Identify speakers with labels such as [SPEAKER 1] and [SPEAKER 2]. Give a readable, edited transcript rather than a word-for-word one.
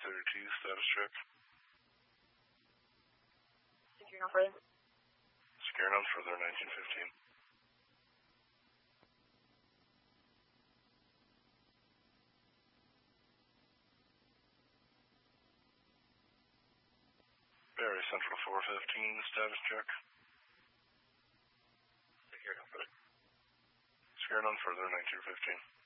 [SPEAKER 1] 232, status check.
[SPEAKER 2] Secure no further.
[SPEAKER 1] Secure none further, 1915. Barry Central 415, status check.
[SPEAKER 3] Secure no further.
[SPEAKER 1] Secure none further, 1915.